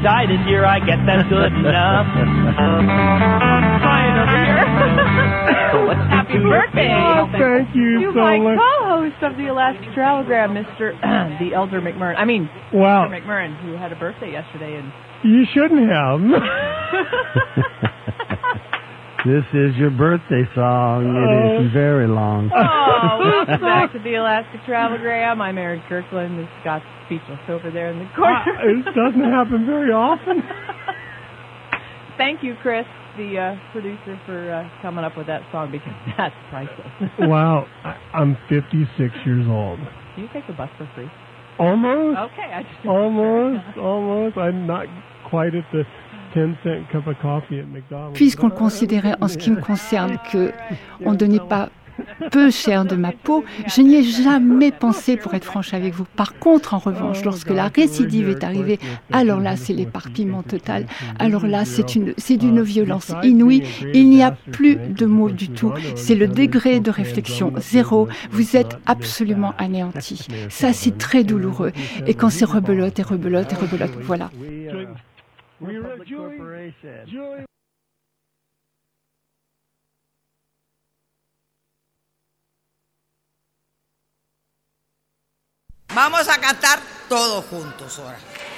die this year, I guess that's good enough. Crying over here. Happy birthday. Oh, thank you so my much. co-host of the Alaska Travelogram, Mr. the Elder McMurrin. I mean, wow. Mr. McMurrin, who had a birthday yesterday. And you shouldn't have. This is your birthday song. It is very long. Oh, welcome back to the Alaska Travelogram. I'm Aaron Kirkland. Scott's speechless over there in the corner. It doesn't happen very often. Thank you, Chris, the producer, for coming up with that song, because that's priceless. Wow. I'm 56 years old. Do you take the bus for free? Almost. Okay, I just Almost. I'm not quite at the 10-cent cup of coffee at McDonald's. Puisqu'on considérait, en ce qui me concerne, qu'on ne donnait pas peu cher de ma peau, je n'y ai jamais pensé, pour être franche avec vous. Par contre, en revanche, lorsque la récidive est arrivée, alors là, c'est l'éparpillement total. Alors là, c'est d'une violence inouïe. Il n'y a plus de mots du tout. C'est le degré de réflexion zéro. Vous êtes absolument anéanti. Ça, c'est très douloureux. Et quand c'est rebelote, voilà. Vamos a cantar todos juntos ahora.